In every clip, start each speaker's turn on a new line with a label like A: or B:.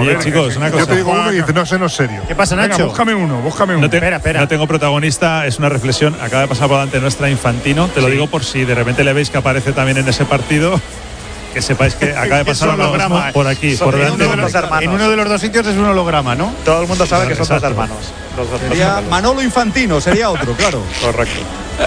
A: Oye, chicos, una cosa.
B: Yo te digo uno y dices, no, ese no es serio.
C: ¿Qué pasa, Nacho?
B: Venga, búscame uno.
C: Espera.
A: No tengo protagonista, es una reflexión. Acaba de pasar por delante nuestra Infantino. Te lo digo por si de repente le veis que aparece también en ese partido. Que sepáis que acaba de pasar un holograma por aquí, por delante.
C: En uno de los dos sitios es un holograma, ¿no?
D: Todo el mundo sabe que son dos hermanos.
E: Sería Manolo Infantino, sería otro, claro.
D: Correcto.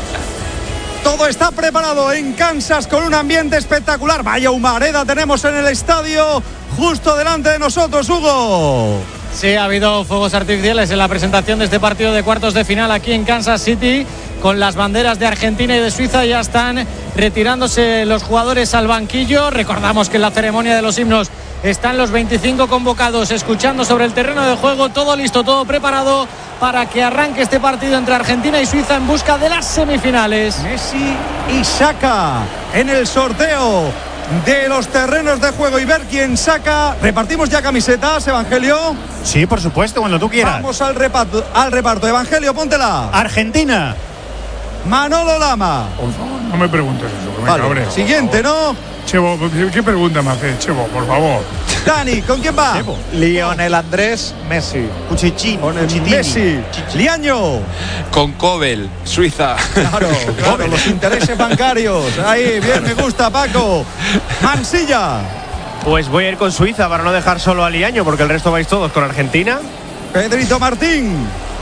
E: Todo está preparado en Kansas con un ambiente espectacular. Vaya humareda tenemos en el estadio justo delante de nosotros, Hugo.
F: Sí, ha habido fuegos artificiales en la presentación de este partido de cuartos de final aquí en Kansas City, con las banderas de Argentina y de Suiza. Ya están retirándose los jugadores al banquillo. Recordamos que en la ceremonia de los himnos están los 25 convocados escuchando sobre el terreno de juego. Todo listo, todo preparado para que arranque este partido entre Argentina y Suiza en busca de las semifinales.
E: Messi y Saka en el sorteo de los terrenos de juego y ver quién saca. Repartimos ya camisetas, Evangelio.
C: Sí, por supuesto, cuando tú quieras.
E: Vamos al reparto. Evangelio, póntela.
C: Argentina.
E: Manolo Lama.
B: Por favor, no me preguntes eso, que me
E: Vale,
B: cabreo.
E: siguiente, ¿no?
B: Chevo, ¿qué pregunta me haces, Chevo? Por favor.
E: Dani, ¿con quién va?
D: Lionel Andrés Messi.
E: Con el Messi. Liaño.
G: Con Kobel, Suiza.
E: Claro, los intereses bancarios. Ahí, bien, me gusta, Paco. Mansilla.
H: Pues voy a ir con Suiza para no dejar solo a Liaño, porque el resto vais todos con Argentina.
E: Pedrito Martín.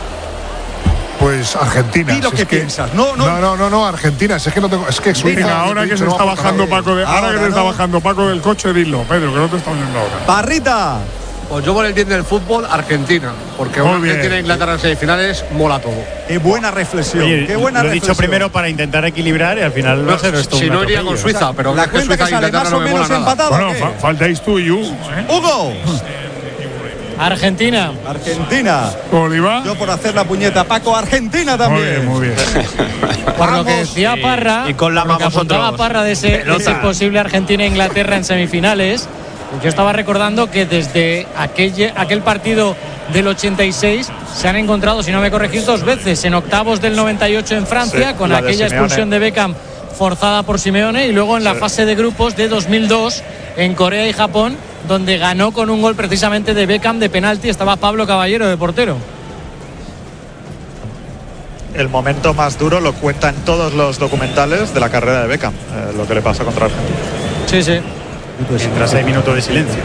B: Pues Argentina.
E: Di lo que piensas. No,
B: Argentina. Es que no tengo. Es que Suiza.
E: Venga,
B: Ahora que se está bajando Paco del coche, dilo, Pedro, que no te está oyendo ahora.
E: Parrita.
I: Pues yo por el bien del fútbol, Argentina. Porque una Argentina e Inglaterra en semifinales mola todo.
E: Qué buena reflexión.
C: Oye,
E: qué buena
C: lo he
E: reflexión.
C: dicho primero para intentar equilibrar y al final va a ser esto.
I: Si no iría con Suiza, pero
E: la
I: que
E: cuenta
I: Suiza
E: que sale
I: Inglaterra
E: más
I: no
E: o
I: me
E: menos
I: mola nada.
E: empatada.
B: Bueno, faltáis tú y Hugo.
E: Hugo.
F: Argentina.
B: Oliva.
E: Yo por hacer la puñeta. Paco, Argentina también.
B: Muy bien.
F: Por lo que decía Parra,
H: y con la
F: por lo que apuntaba Parra de ese posible Argentina e Inglaterra en semifinales. Yo estaba recordando que desde aquel partido del 86 se han encontrado, si no me corregís, 2 veces. En octavos del 98 en Francia, con aquella expulsión de Beckham forzada por Simeone, y luego en la fase de grupos de 2002 en Corea y Japón, donde ganó con un gol precisamente de Beckham de penalti. Estaba Pablo Caballero de portero.
D: El momento más duro lo cuentan todos los documentales de la carrera de Beckham, lo que le pasa contra Argentina.
F: Sí.
C: Mientras hay minuto de silencio.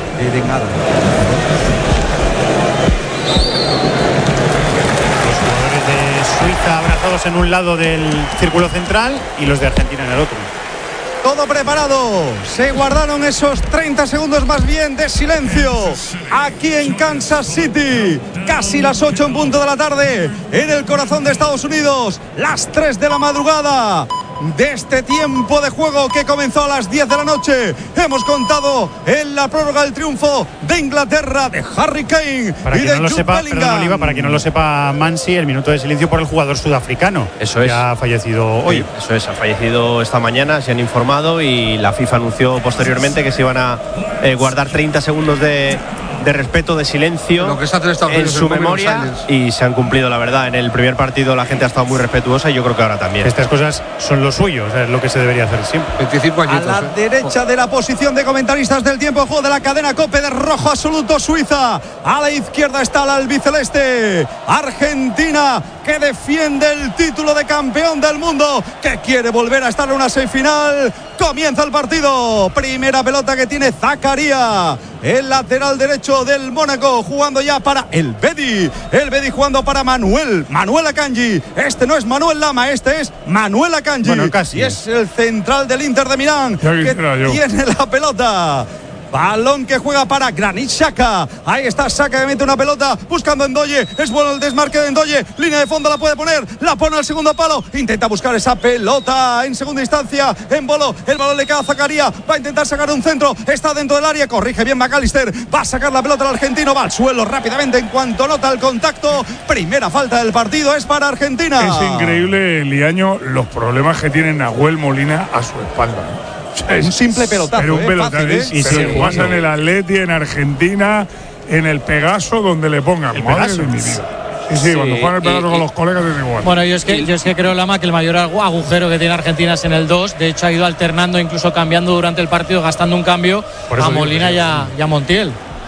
C: Los jugadores de Suiza abrazados en un lado del círculo central y los de Argentina en el otro.
E: Todo preparado. Se guardaron esos 30 segundos más bien de silencio aquí en Kansas City. Casi las 8 en punto de la tarde en el corazón de Estados Unidos. Las 3 de la madrugada de este tiempo de juego que comenzó a las 10 de la noche. Hemos contado en la prórroga el triunfo de Inglaterra, de Harry Kane
C: para
E: y
C: quien
E: de
C: no lo
E: Jude
C: sepa,
E: Bellingham.
C: perdón, Oliva, para quien no lo sepa, Mansi, el minuto de silencio por el jugador sudafricano.
H: Eso es.
C: Que ha fallecido hoy.
H: Eso es, ha fallecido esta mañana, se han informado, y la FIFA anunció posteriormente que se iban a guardar 30 segundos de respeto, de silencio
I: Lo que está
H: en su memoria, y se han cumplido, la verdad. En el primer partido la gente ha estado muy respetuosa y yo creo que ahora también.
C: Estas cosas son lo suyo, o sea, es lo que se debería hacer siempre.
I: 25
E: A
I: añitos.
E: la derecha de la posición de comentaristas del tiempo de juego de la cadena COPE de rojo absoluto Suiza. A la izquierda está la albiceleste Argentina, que defiende el título de campeón del mundo, que quiere volver a estar en una semifinal. Comienza el partido. Primera pelota que tiene Zakaria, el lateral derecho del Mónaco, jugando ya para el Bedi. El Bedi jugando para Manuel Akanji. Este no es Manuel Lama, este es Manuel Akanji.
C: Bueno, casi.
E: Y es el central del Inter de Milán, que tiene la pelota. Balón que juega para Granit Xhaka. Ahí está Xhaka, que mete una pelota buscando a Ndoye. Es bueno el desmarque de Ndoye. Línea de fondo, la puede poner. La pone al segundo palo. Intenta buscar esa pelota en segunda instancia. En bolo. El balón le queda a Zakaria. Va a intentar sacar un centro. Está dentro del área. Corrige bien McAllister. Va a sacar la pelota al argentino. Va al suelo rápidamente en cuanto nota el contacto. Primera falta del partido es para Argentina.
B: Es increíble, Liaño, los problemas que tiene Nahuel Molina a su espalda.
E: Un simple pelotazo.
B: Pero un pelotazo.
E: Fácil,
B: Y se pasa en el Atleti, en Argentina, en el Pegaso, donde le pongan. Madre de mi vida. Sí, cuando juegan el Pegaso con los colegas es igual.
F: Bueno, yo es que creo, Lama, que el mayor agujero que tiene Argentina es en el 2. De hecho, ha ido alternando, incluso cambiando durante el partido, gastando un cambio a Molina y a Montiel.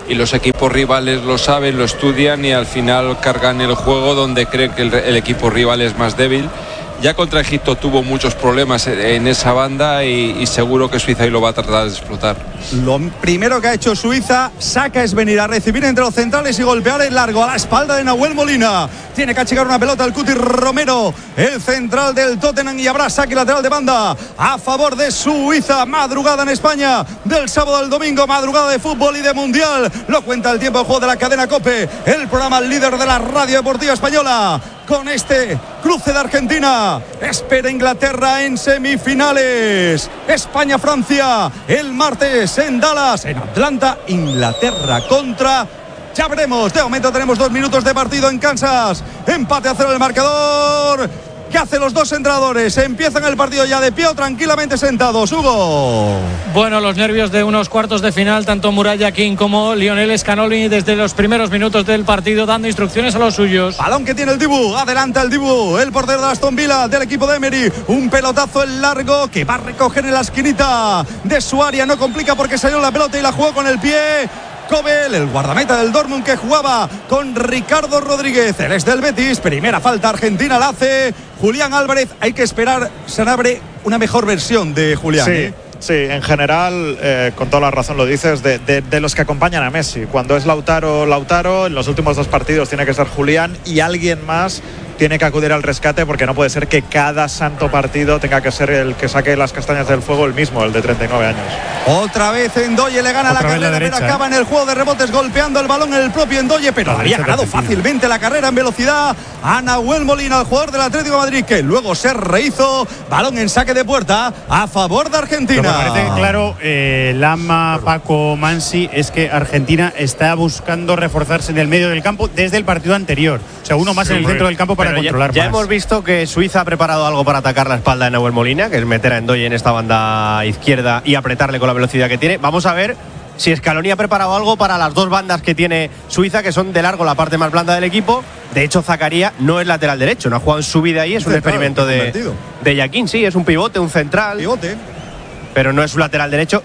G: y los equipos rivales lo saben, lo estudian y al final cargan el juego donde creen que el equipo rival es más débil. Ya contra Egipto tuvo muchos problemas en esa banda y seguro que Suiza hoy lo va a tratar de explotar.
E: Lo primero que ha hecho Suiza, Saka, es venir a recibir entre los centrales y golpear el largo a la espalda de Nahuel Molina. Tiene que achicar una pelota el Cuti Romero, el central del Tottenham, y habrá saque lateral de banda a favor de Suiza. Madrugada en España del sábado al domingo, madrugada de fútbol y de mundial. Lo cuenta el tiempo de juego de la cadena COPE, el programa líder de la radio deportiva española. Con este cruce de Argentina, espera Inglaterra en semifinales. España-Francia el martes en Dallas, en Atlanta. Inglaterra contra... Ya veremos, de momento tenemos 2 minutos de partido en Kansas. Empate a 0 el marcador. ¿Qué hacen los dos entrenadores? Empiezan el partido ya de pie o tranquilamente sentados, Hugo.
F: Bueno, los nervios de unos cuartos de final, tanto Muralla King como Lionel Scaloni desde los primeros minutos del partido dando instrucciones a los suyos.
E: Balón que tiene el Dibu, adelanta el Dibu, el portero de Aston Villa del equipo de Emery. Un pelotazo en largo que va a recoger en la esquinita de su área. No complica porque salió la pelota y la jugó con el pie Kobel, el guardameta del Dortmund, que jugaba con Ricardo Rodríguez. Él es del Betis. Primera falta argentina la hace Julián Álvarez. Hay que esperar, Sanabria, una mejor versión de Julián.
D: Sí. Sí, en general, con toda la razón lo dices, de los que acompañan a Messi. Cuando es Lautaro, en los últimos 2 partidos tiene que ser Julián y alguien más tiene que acudir al rescate, porque no puede ser que cada santo partido tenga que ser el que saque las castañas del fuego el mismo, el de 39 años.
E: Otra vez Endoye le gana la carrera, pero acaba en el juego de rebotes golpeando el balón el propio Endoye, pero había ganado fácilmente la carrera en velocidad a Nahuel Molina, el jugador del Atlético de Madrid, que luego se rehizo. Balón en saque de puerta a favor de Argentina.
C: Lo que parece claro, Lama, Paco, Mansi, es que Argentina está buscando reforzarse en el medio del campo desde el partido anterior. O sea, uno más en el centro del campo para controlar
H: ya
C: más.
H: Hemos visto que Suiza ha preparado algo para atacar la espalda de Nahuel Molina, que es meter a Endoye en esta banda izquierda y apretarle con la velocidad que tiene. Vamos a ver si Scaloni ha preparado algo para las 2 bandas que tiene Suiza, que son de largo la parte más blanda del equipo. De hecho, Zakaria no es lateral derecho, no ha jugado en su vida ahí, es un experimento de Yaquín, sí, es un pivote, un central.
E: Pivote.
H: Pero no es un lateral derecho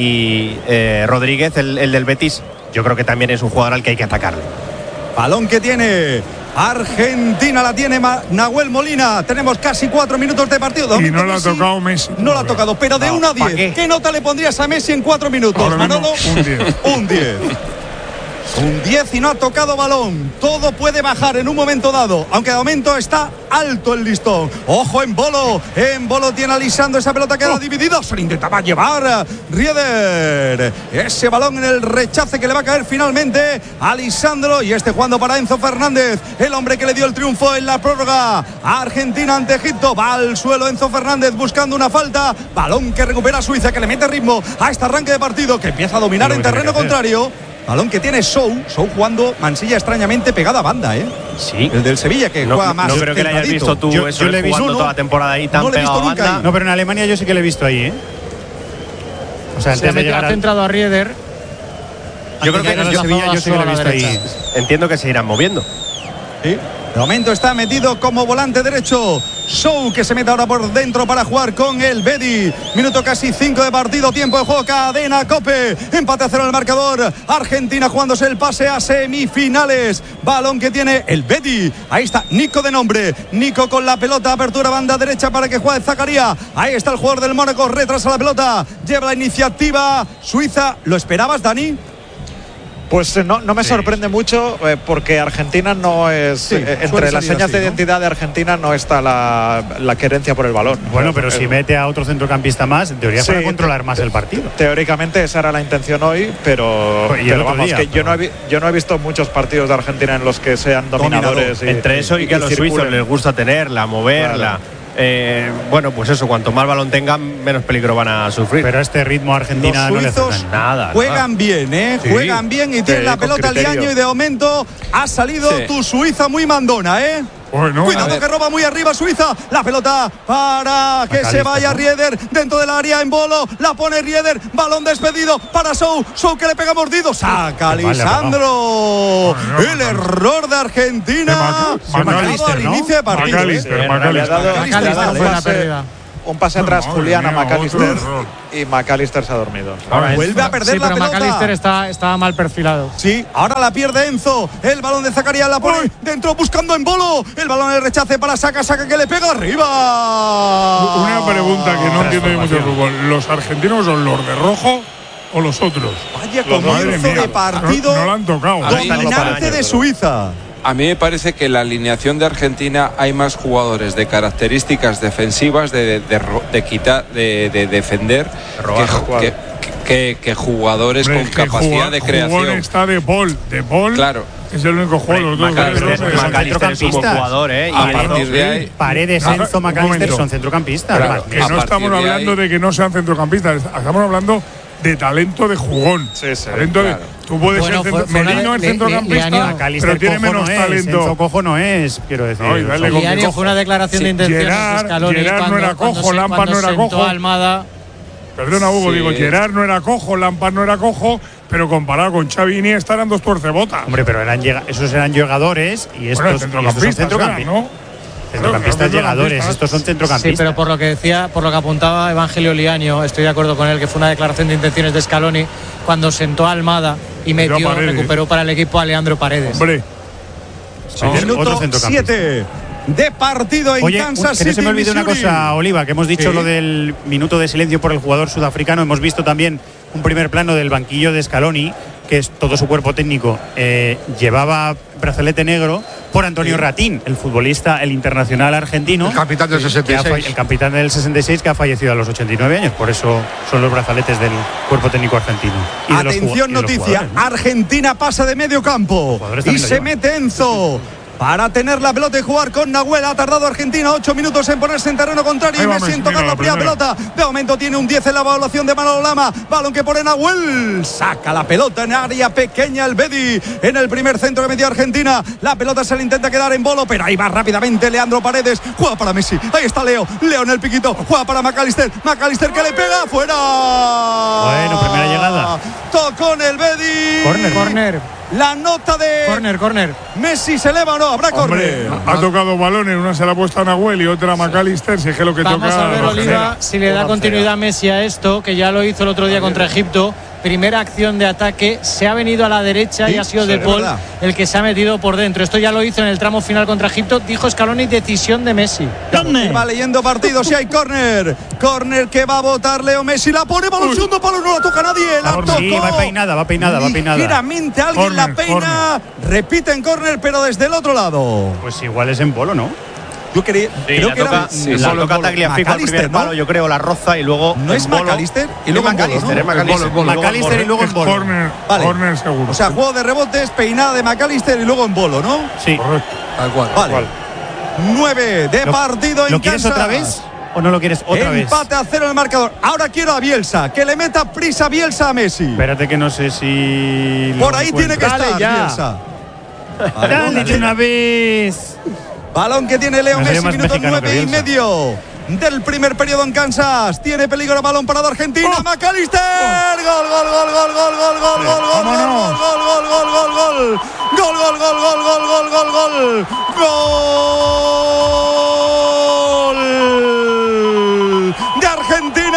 H: y Rodríguez, el del Betis, yo creo que también es un jugador al que hay que atacarle.
E: Balón que tiene Argentina, la tiene Nahuel Molina. Tenemos casi 4 minutos de partido.
B: Y no la ha tocado Messi.
E: No la ha tocado, pero de 1 a 10. ¿Qué nota le pondrías a Messi en 4 minutos, Manolo?
B: Un 10.
E: Un 10. Un 10 y no ha tocado balón. Todo puede bajar en un momento dado, aunque de momento está alto el listón. Ojo en Bolo. En Bolo tiene a Lisandro. Esa pelota queda dividida. Se le intentaba llevar Rieder. Ese balón en el rechace que le va a caer finalmente a Lisandro. Y jugando para Enzo Fernández, el hombre que le dio el triunfo en la prórroga a Argentina ante Egipto. Va al suelo Enzo Fernández buscando una falta. Balón que recupera Suiza, que le mete ritmo a este arranque de partido, que empieza a dominar en terreno contrario. Balón que tiene Sou jugando Mansilla extrañamente pegada a banda, ¿eh?
H: Sí.
E: El del Sevilla, que juega más.
H: No creo que le hayas visto tú
C: yo
H: eso
C: le he visto
H: jugando toda la temporada ahí tan pegado a banda.
C: No, pero en Alemania yo sí que le he visto ahí, ¿eh? O sea,
F: se ha centrado a Rieder.
H: Yo creo que en el
C: Sevilla yo sí que le he visto ahí.
H: Entiendo que se irán moviendo.
E: Sí. De momento está metido como volante derecho Sou, que se mete ahora por dentro para jugar con el Bedi. Minuto casi 5 de partido, tiempo de juego, cadena COPE. Empate a 0 en el marcador. Argentina jugándose el pase a semifinales. Balón que tiene el Bedi. Ahí está Nico de nombre. Nico con la pelota, apertura banda derecha para que juegue Zakaria. Ahí está el jugador del Mónaco, retrasa la pelota, lleva la iniciativa Suiza. ¿Lo esperabas, Dani?
D: Pues no me sorprende mucho, porque Argentina no es... entre las señas de identidad de Argentina no está la querencia por el balón.
C: Bueno, pero si mete a otro centrocampista más, en teoría para controlar más el partido.
D: Teóricamente esa era la intención hoy, pero vamos, que yo no he visto muchos partidos de Argentina en los que sean dominadores.
H: Entre eso y que a los suizos les gusta tenerla, moverla. Claro. Bueno, pues eso, cuanto más balón tengan, menos peligro van a sufrir.
C: Pero este ritmo Argentina
E: los suizos
C: no le hace
H: nada.
E: Juegan bien,
H: Sí.
E: juegan bien y tienen la pelota al año, y de momento ha salido tu Suiza muy mandona,
B: Bueno,
E: cuidado que roba muy arriba Suiza. La pelota para que se vaya Rieder dentro del área en Bolo. La pone Rieder. Balón despedido para Sou. Sou que le pega mordido. Saca Lisandro. El error de Argentina.
B: McAllister,
E: al inicio de partido.
B: McAllister.
D: Un pase atrás, Julián a McAllister y McAllister se ha dormido.
E: Vuelve a perder la pelota.
F: McAllister estaba mal perfilado.
E: Sí, ahora la pierde Enzo. El balón de Zakaria la pone dentro buscando en Bolo. El balón en el rechace para Saka que le pega arriba.
B: Una pregunta que no entiendo yo mucho el fútbol. ¿Los argentinos son los de rojo o los otros?
E: Vaya comienzo de partido.
B: No lo han tocado.
E: Dominante de Suiza.
G: A mí me parece que en la alineación de Argentina hay más jugadores de características defensivas, de defender, que jugadores con capacidad de creación.
B: Está De Paul.
G: Claro.
B: Es el único jugador.
H: McAllister es un buen jugador,
G: A partir de ahí.
C: Paredes, Enzo, McAllister son centrocampistas.
B: Claro, que no estamos hablando de que no sean centrocampistas, estamos hablando de talento de jugón. Talento de, tú puedes ser Merino, el centrocampista, pero tiene menos talento.
C: Enzo cojo no es, quiero decir.
F: Liani fue una declaración de intenciones de Scaloni.
B: Gerard no era cojo, Lampard no era cojo.
F: Almada.
B: Perdona, Hugo, digo, Gerard no era cojo, Lampard no era cojo, pero comparado con Xavi y Iniesta eran dos tuercebotas.
C: Hombre, pero esos eran llegadores y estos son centrocampistas,
B: ¿no?
C: Centrocampistas llegadores, estos son centrocampistas.
F: Sí, pero por lo que apuntaba Evangelio Liaño, estoy de acuerdo con él, que fue una declaración de intenciones de Scaloni cuando sentó a Almada y recuperó para el equipo a Leandro Paredes.
B: Hombre.
E: Minuto 7 de partido en Kansas City.
C: Que no se me olvide una cosa, Oliva, que hemos dicho lo del minuto de silencio por el jugador sudafricano. Hemos visto también un primer plano del banquillo de Scaloni, que es todo su cuerpo técnico. Llevaba brazalete negro por Antonio Ratín, el futbolista, el internacional argentino.
I: El capitán del 66.
C: El capitán del 66 que ha fallecido a los 89 años. Por eso son los brazaletes del cuerpo técnico argentino. Y
E: atención, noticia. Argentina pasa de medio campo y se mete Enzo para tener la pelota y jugar con Nahuel. Ha tardado Argentina 8 minutos en ponerse en terreno contrario y Messi en tocar la primera pelota. De momento tiene un 10 en la evaluación de Manolo Lama. Balón que pone Nahuel. Saca la pelota en área pequeña el Bedi en el primer centro que metió Argentina. La pelota se le intenta quedar en Bolo, pero ahí va rápidamente Leandro Paredes. Juega para Messi. Ahí está Leo en el piquito. Juega para McAllister que le pega fuera.
C: Bueno, primera llegada.
E: Tocó en el Bedi.
F: Corner.
E: La nota de
F: corner.
E: Messi se eleva o no, habrá córner.
B: Ha tocado balones, una se la ha puesto a Nahuel y otra a McAllister. Si es que lo que
F: Vamos
B: toca.
F: A ver, Oliva, si le da continuidad Messi a esto, que ya lo hizo el otro día contra Egipto. Primera acción de ataque, se ha venido a la derecha y ha sido De Paul el que se ha metido por dentro. Esto ya lo hizo en el tramo final contra Egipto. Dijo Scaloni, decisión de Messi.
E: Va leyendo partidos y hay córner. Córner que va a votar Leo Messi. La pone balón, segundo palo, no la toca nadie. La tocó.
C: Sí, va peinada.
E: Ligeramente alguien la peina. Repite en córner, pero desde el otro lado.
C: Pues igual es en Bolo, ¿no?
E: Yo creo que
H: la toca Tagliafico al primer palo, yo creo, la roza y luego.
E: ¿No es McAllister? Y luego McAllister.
C: McAllister y luego en Bolo.
B: Corner seguro.
E: O sea, juego de rebotes, peinada de McAllister y luego en Bolo, ¿no?
C: Sí.
B: Correcto.
I: Tal cual.
E: Vale. 9 de partido en
C: ¿Lo quieres
E: Kansas.
C: otra vez? ¿O no lo quieres otra vez?
E: Empate a 0 en el marcador. Ahora quiero a Bielsa, que le meta prisa Bielsa a Messi.
C: Espérate que no sé si.
E: Por ahí tiene que estar Bielsa.
C: Dale de una vez.
E: Balón que tiene Leo Messi, minuto 9 y medio del primer periodo en Kansas. Tiene peligro, balón parado Argentina. McAllister. Gol. De Argentina.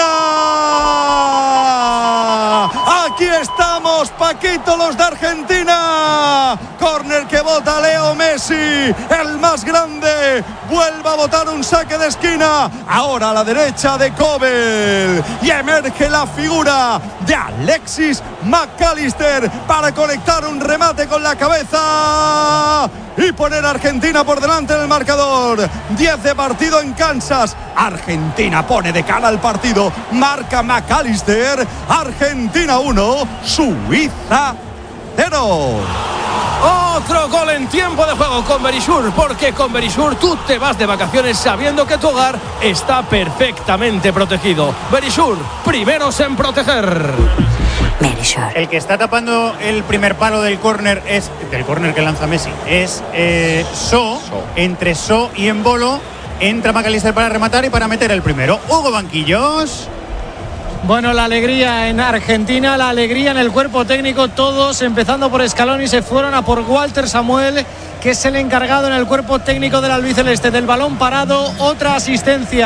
E: Aquí estamos, Paquito, los de Argentina. Córner que bota Leo Messi, el más grande. Vuelve a botar un saque de esquina. Ahora a la derecha de Kobel. Y emerge la figura de Alexis McAllister para conectar un remate con la cabeza y poner a Argentina por delante en el marcador. 10 de partido en Kansas. Argentina pone de cara al partido. Marca McAllister. Argentina 1, Suiza 0.
J: Otro gol en tiempo de juego con Verisur, porque con Verisur tú te vas de vacaciones sabiendo que tu hogar está perfectamente protegido. Verisur, primeros en proteger.
C: El que está tapando el primer palo del córner que lanza Messi es So. Entre So y Embolo entra McAllister para rematar y para meter el primero. Hugo Banquillos.
F: Bueno, la alegría en Argentina, la alegría en el cuerpo técnico, todos, empezando por Scaloni, se fueron a por Walter Samuel, que es el encargado en el cuerpo técnico del albiceleste del balón parado. Otra asistencia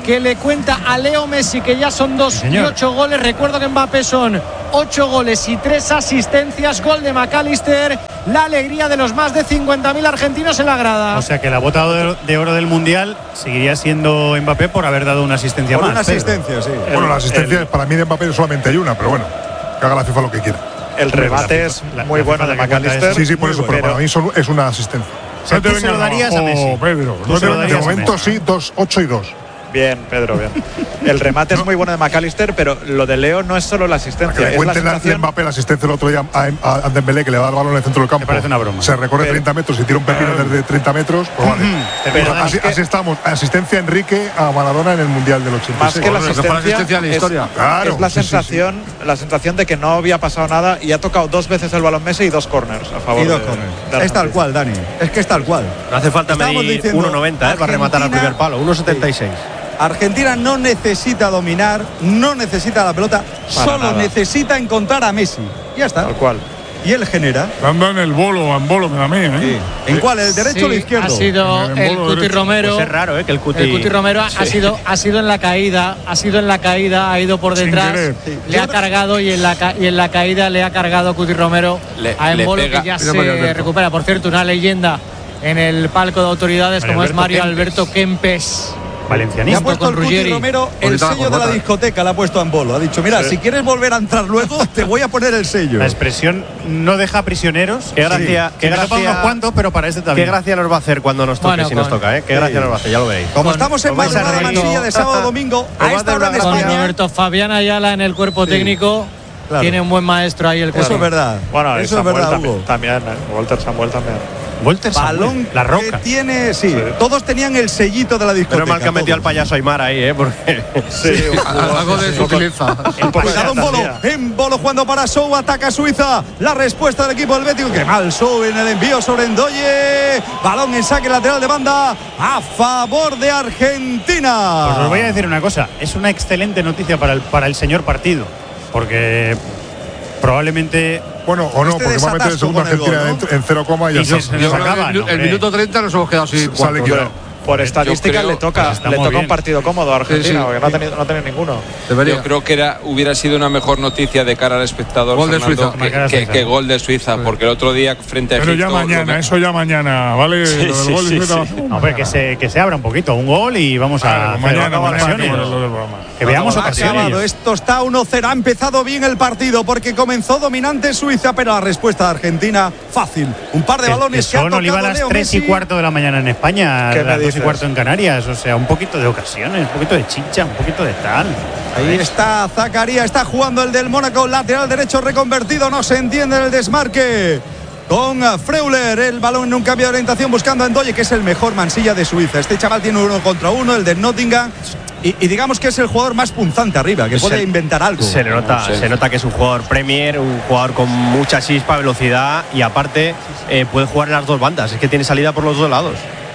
F: que le cuenta a Leo Messi que ya son 2 y 8 goles. Recuerdo que en Mbappé son 8 goles y 3 asistencias. Gol de McAllister. La alegría de los más de 50.000 argentinos en la grada.
C: O sea que la bota de oro del Mundial seguiría siendo Mbappé por haber dado una asistencia
E: por
C: más.
E: Una asistencia, sí.
B: Bueno, la asistencia para mí de Mbappé solamente hay una, pero bueno, que haga la FIFA lo que quiera.
D: El remate es muy bueno de McAllister.
B: Sí, por eso, pero para mí es una asistencia.
C: No te se lo darías a Messi.
B: Pedro. De momento sí, 2, 8 y 2.
D: Bien, Pedro, bien. El remate es muy bueno de McAllister, pero lo de Leo no es solo la asistencia.
B: Que le cuenten a Mbappé la asistencia el otro día a Dembélé, que le da el balón en el centro del campo.
C: Me parece una broma.
B: Se recorre 30 metros y tira un pepino desde 30 metros. Pues vale.
D: Pero
B: así estamos. Asistencia Enrique a Maradona en el Mundial del 86.
D: Más que la asistencia
I: de historia.
B: Claro,
D: es la sensación de que no había pasado nada y ha tocado 2 veces el balón Messi y 2 corners a favor
E: de es tal cual, Dani. Es que es tal cual.
H: No hace falta medir 1,90 para rematar al primer palo. 1,76.
E: Sí. Argentina no necesita dominar, no necesita la pelota, solo necesita encontrar a Messi. Ya está.
D: Tal cual.
E: Y él genera.
B: Dando en el bolo, me da a mí, ¿eh?
E: Sí. ¿En cuál? ¿El derecho o el izquierdo?
F: Ha sido el Cuti Romero.
H: Pues es raro, que el
F: Cuti Romero ha sido en la caída, ha ido por detrás, le ha cargado y en la caída le ha cargado Cuti Romero a Embolo, que ya se recupera. Por cierto, una leyenda en el palco de autoridades como es Mario Alberto Kempes.
E: Valencianista. Le ha puesto el Cuti Romero el sello de la discoteca, le ha puesto a Embolo. Ha dicho, mira, si quieres volver a entrar luego, te voy a poner el sello.
C: La expresión no deja prisioneros.
H: Qué gracia,
C: qué gracia unos cuantos, pero para este también.
H: Qué gracia nos va a hacer cuando nos toque, si nos toca, ¿eh? Qué gracia nos va a hacer, ya lo veréis.
E: Como estamos en madrugada mansilla de sábado domingo, a esta hora en España.
F: Con Roberto Fabián Ayala en el cuerpo técnico. Claro. Tiene un buen maestro ahí el cuadro.
E: Eso es verdad.
D: Bueno,
E: eso es verdad, Hugo.
D: También, Walter Samuel también.
C: Walter
E: Balón
C: La Roca.
E: Que tiene, sí. Todos tenían el sellito de la discoteca.
H: Pero mal que ha metido al payaso Aymar ahí, porque
I: algo de sutileza.
E: Cuidado Embolo jugando para Sou, ataca Suiza. La respuesta del equipo helvético. Que mal Sou en el envío sobre Ndoye. Balón en saque lateral de banda a favor de Argentina.
C: Pues os voy a decir una cosa. Es una excelente noticia para el señor partido. Porque probablemente.
B: Bueno, o no, porque va a meter el segundo Argentina en 0, y ya está.
I: El minuto 30 nos hemos quedado sin.
D: Por estadística le toca un partido cómodo a Argentina, porque no ha tenido ninguno.
G: Yo creo que hubiera sido una mejor noticia de cara al espectador,
I: gol de Suiza,
G: que gol de Suiza, porque el otro día frente a
B: Egipto. Pero ya mañana, eso ya mañana, ¿vale?
C: Sí, gol de Suiza. Hombre, que se abra un poquito, un gol y vamos a
B: mañana
C: que veamos ocasiones.
E: Esto está 1-0. Ha empezado bien el partido porque comenzó dominante Suiza, pero la respuesta de Argentina fácil. Un par de balones que ha tocado
C: Oliva a las 3:15 de la mañana en España, a las 2:15 en Canarias. O sea, un poquito de ocasiones, un poquito de chicha, un poquito de tal.
E: Ahí está Zakaria, está jugando el del Mónaco, lateral derecho reconvertido, no se entiende el desmarque. Con Freuler, el balón en un cambio de orientación buscando a Ndoye, que es el mejor mansilla de Suiza. Este chaval tiene 1 contra 1, el de Nottingham. Y digamos que es el jugador más punzante arriba, que puede inventar algo.
H: Se nota que es un jugador Premier, un jugador con mucha chispa, velocidad y aparte puede jugar en las dos bandas. Es que tiene salida por los dos lados.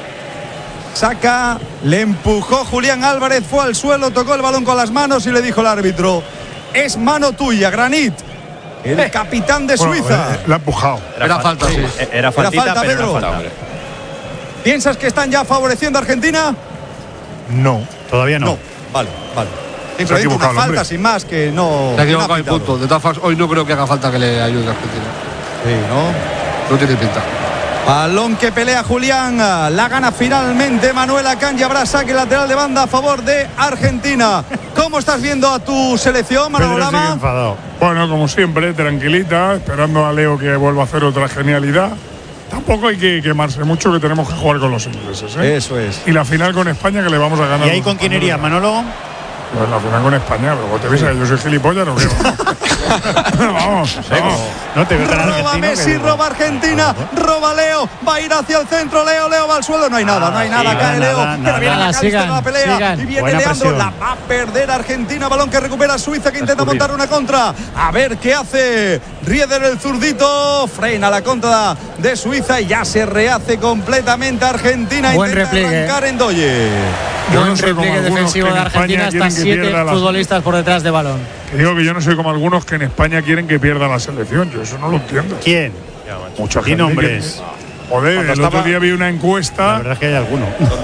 E: Saca, le empujó Julián Álvarez, fue al suelo, tocó el balón con las manos y le dijo el árbitro: es mano tuya, Granit, el capitán de Suiza.
B: La ha empujado.
I: Era falta, sí.
H: Era falta,
E: Pedro.
H: Era falta.
E: ¿Piensas que están ya favoreciendo a Argentina?
B: No,
C: todavía no.
E: Vale.
B: Se ha equivocado,
E: una falta sin más que no.
I: Se ha equivocado el punto. De todas formas, hoy no creo que haga falta que le ayude a Argentina.
E: Sí, ¿no?
I: No tiene pinta.
E: Balón que pelea Julián, la gana finalmente Manuel Akanji. Habrá saque lateral de banda a favor de Argentina. ¿Cómo estás viendo a tu selección, Manolo Lama?
B: Bueno, como siempre, tranquilita, esperando a Leo que vuelva a hacer otra genialidad. Tampoco hay que quemarse mucho, que tenemos que jugar con los ingleses, ¿eh?
E: Eso es.
B: Y la final con España, que le vamos a ganar.
C: ¿Y ahí con quién iría, Manolo?
B: Pues la final con España, pero te ves que yo soy gilipollas, ¿no? Vamos.
C: No te veo tan
E: roba
C: argentino.
E: Messi, roba Argentina, roba Leo, va a ir hacia el centro, Leo va al suelo, no hay nada, cae Leo, pero viene la pelea y viene Leandro, la va a perder Argentina, balón que recupera Suiza, que intenta montar una contra, a ver qué hace Rieder, el zurdito, frena la contra de Suiza y ya se rehace completamente Argentina,
F: buen
E: intenta
F: repliegue.
E: Arrancar en Ndoye.
F: Buen repliegue defensivo de Argentina, hasta 7 futbolistas por detrás de balón.
B: Que digo que yo no soy como algunos que en España quieren que pierda la selección, yo eso no lo entiendo.
C: ¿Quién?
B: Mucha gente.
C: ¿Qué nombres?
B: Joder, el otro día vi una encuesta.
C: La verdad es que hay alguno.